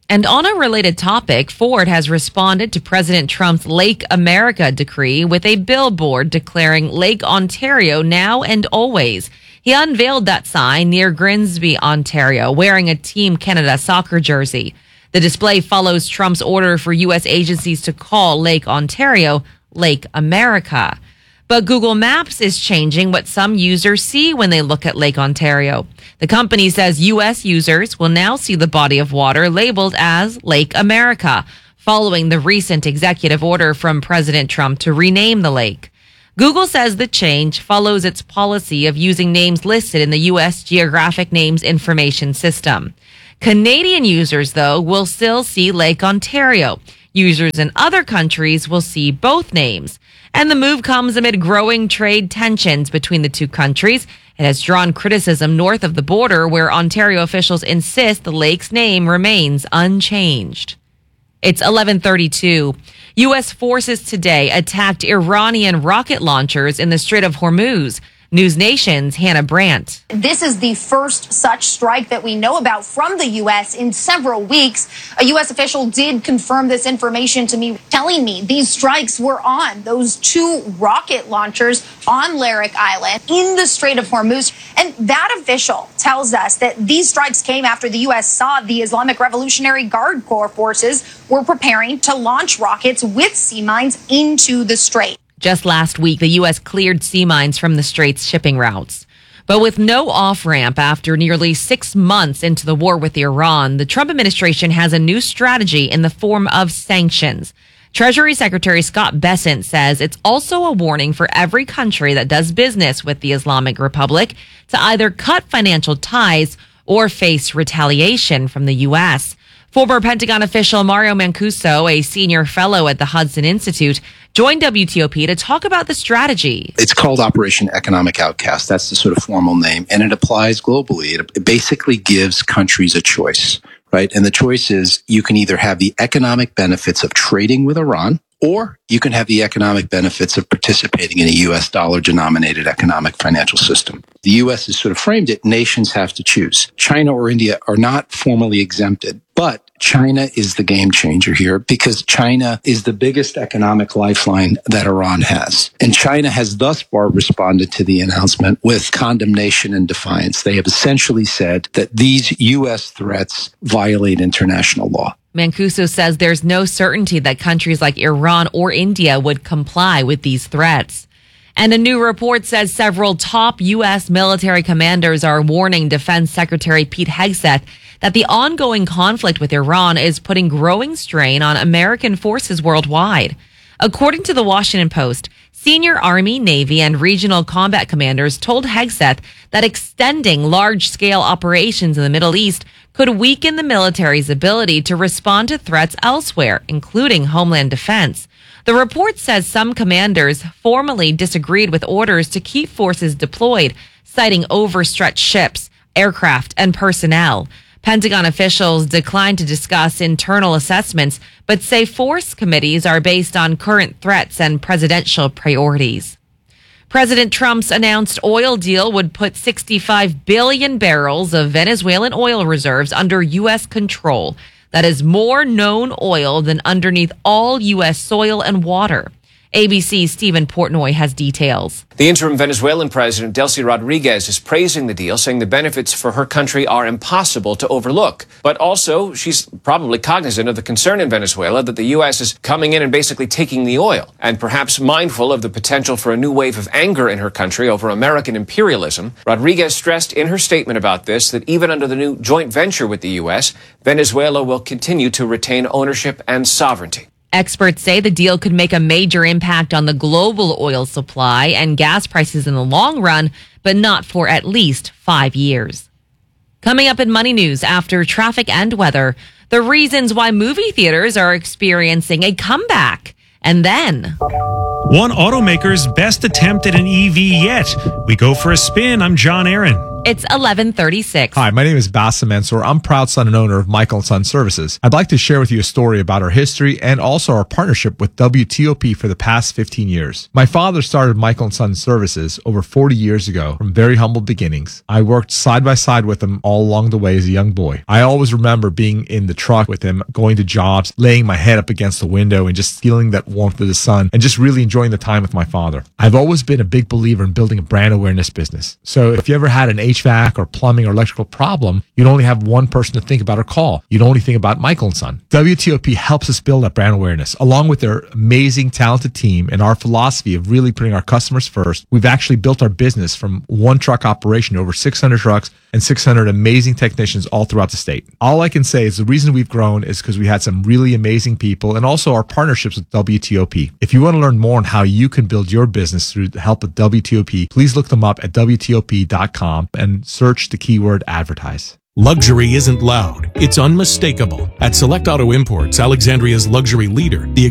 And on a related topic, Ford has responded to President Trump's Lake America decree with a billboard declaring Lake Ontario now and always. He unveiled that sign near Grimsby, Ontario, wearing a Team Canada soccer jersey. The display follows Trump's order for U S agencies to call Lake Ontario Lake America. But Google Maps is changing what some users see when they look at Lake Ontario. The company says U S users will now see the body of water labeled as Lake America, following the recent executive order from President Trump to rename the lake. Google says the change follows its policy of using names listed in the U S Geographic Names Information System. Canadian users, though, will still see Lake Ontario. Users in other countries will see both names. And the move comes amid growing trade tensions between the two countries. It has drawn criticism north of the border, where Ontario officials insist the lake's name remains unchanged. It's eleven thirty-two. U S forces today attacked Iranian rocket launchers in the Strait of Hormuz. News Nation's Hannah Brandt. This is the first such strike that we know about from the U S in several weeks. A U S official did confirm this information to me, telling me these strikes were on those two rocket launchers on Larik Island in the Strait of Hormuz. And that official tells us that these strikes came after the U S saw the Islamic Revolutionary Guard Corps forces were preparing to launch rockets with sea mines into the strait. Just last week, the U S cleared sea mines from the Strait's shipping routes. But with no off-ramp after nearly six months into the war with Iran, the Trump administration has a new strategy in the form of sanctions. Treasury Secretary Scott Bessent says it's also a warning for every country that does business with the Islamic Republic to either cut financial ties or face retaliation from the U S. Former Pentagon official Mario Mancuso, a senior fellow at the Hudson Institute, joined W T O P to talk about the strategy. It's called Operation Economic Outcast. That's the sort of formal name, and it applies globally. It, it basically gives countries a choice, right? And the choice is you can either have the economic benefits of trading with Iran, or you can have the economic benefits of participating in a U S dollar-denominated economic financial system. The U S has sort of framed it, nations have to choose. China or India are not formally exempted, but China is the game changer here because China is the biggest economic lifeline that Iran has. And China has thus far responded to the announcement with condemnation and defiance. They have essentially said that these U S threats violate international law. Mancuso says there's no certainty that countries like Iran or India would comply with these threats. And a new report says several top U S military commanders are warning Defense Secretary Pete Hegseth that the ongoing conflict with Iran is putting growing strain on American forces worldwide. According to the Washington Post, senior Army, Navy, and regional combat commanders told Hegseth that extending large-scale operations in the Middle East could weaken the military's ability to respond to threats elsewhere, including homeland defense. The report says some commanders formally disagreed with orders to keep forces deployed, citing overstretched ships, aircraft, and personnel. Pentagon officials declined to discuss internal assessments, but say force committees are based on current threats and presidential priorities. President Trump's announced oil deal would put sixty-five billion barrels of Venezuelan oil reserves under U S control. That is more known oil than underneath all U S soil and water. A B C's Stephen Portnoy has details. The interim Venezuelan president, Delcy Rodriguez, is praising the deal, saying the benefits for her country are impossible to overlook. But also, she's probably cognizant of the concern in Venezuela that the U S is coming in and basically taking the oil, and perhaps mindful of the potential for a new wave of anger in her country over American imperialism. Rodriguez stressed in her statement about this that even under the new joint venture with the U S, Venezuela will continue to retain ownership and sovereignty. Experts say the deal could make a major impact on the global oil supply and gas prices in the long run, but not for at least five years. Coming up in Money News after traffic and weather, the reasons why movie theaters are experiencing a comeback. And then one automaker's best attempt at an E V yet. We go for a spin. I'm John Aaron. It's eleven thirty-six. Hi, my name is Bassem Mansour. I'm proud son and owner of Michael and Son Services. I'd like to share with you a story about our history and also our partnership with W T O P for the past fifteen years. My father started Michael and Son Services over forty years ago from very humble beginnings. I worked side by side with him all along the way as a young boy. I always remember being in the truck with him, going to jobs, laying my head up against the window and just feeling that warmth of the sun and just really enjoying the time with my father. I've always been a big believer in building a brand awareness business. So if you ever had an H V A C or plumbing or electrical problem, you'd only have one person to think about or call. You'd only think about Michael and Son. W T O P helps us build that brand awareness. Along with their amazing, talented team and our philosophy of really putting our customers first, we've actually built our business from one truck operation to over six hundred trucks and six hundred amazing technicians all throughout the state. All I can say is the reason we've grown is because we had some really amazing people and also our partnerships with W T O P. If you want to learn more on how you can build your business through the help of W T O P, please look them up at W T O P dot com and search the keyword advertise. Luxury isn't loud, it's unmistakable. At Select Auto Imports, Alexandria's luxury leader, the